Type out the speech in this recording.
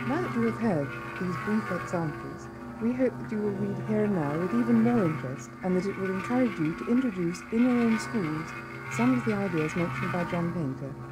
Now that you have heard these brief examples, we hope that you will read Here and Now with even more interest, and that it will encourage you to introduce in your own schools some of the ideas mentioned by John Painter.